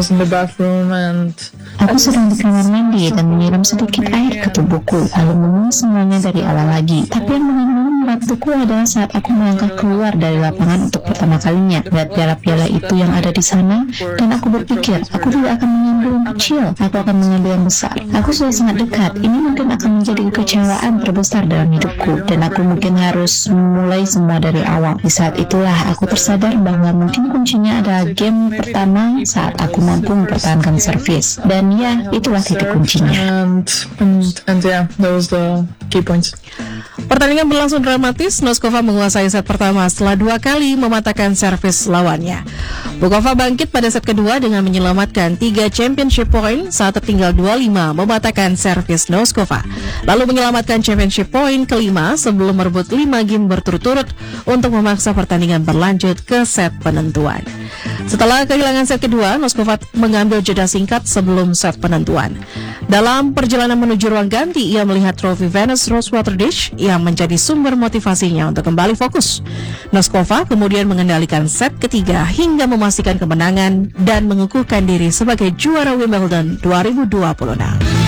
in the bathroom and Aku sedang di kamar mandi dan menyiram sedikit air ke tubuhku, lalu mengulang semuanya dari awal lagi. Tapi yang benar-benar membantuku adalah saat aku melangkah keluar dari lapangan untuk pertama kalinya, melihat piala-piala itu yang ada di sana, dan aku berpikir, aku tidak akan mengambil yang kecil, aku akan mengambil yang besar. Aku sudah sangat dekat, ini mungkin akan menjadi kekecewaan terbesar dalam hidupku, dan aku mungkin harus memulai semua dari awal. Di saat itulah aku tersadar bahwa mungkin kuncinya adalah game pertama saat aku mampu mempertahankan servis. Dan ya, itulah titik kuncinya. and yeah, that was the key points. Pertandingan berlangsung dramatis. Noskova menguasai set pertama setelah 2 kali mematahkan servis lawannya. Bukova bangkit pada set kedua dengan menyelamatkan 3 championship point saat tertinggal 2-5 mematahkan servis Noskova. Lalu menyelamatkan championship point kelima sebelum merebut 5 game berturut-turut untuk memaksa pertandingan berlanjut ke set penentuan. Setelah kehilangan set kedua, Noskova mengambil jeda singkat sebelum set penentuan. Dalam perjalanan menuju ruang ganti, ia melihat trofi Venus Rosewater Dish yang menjadi sumber motivasinya untuk kembali fokus. Noskova kemudian mengendalikan set ketiga hingga memastikan kemenangan dan mengukuhkan diri sebagai juara Wimbledon 2026.